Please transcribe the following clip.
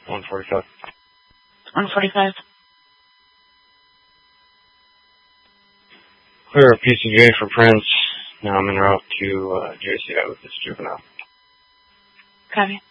145. 145. Clear PCJ for Prince. Now I'm en route to JCI with this juvenile. Copy.